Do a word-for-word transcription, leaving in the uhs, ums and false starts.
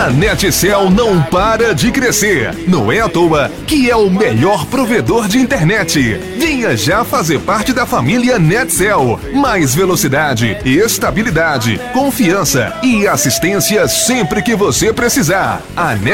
A Netcel não para de crescer. Não é à toa que é o melhor provedor de internet. Venha já fazer parte da família Netcel. Mais velocidade, estabilidade, confiança e assistência sempre que você precisar. A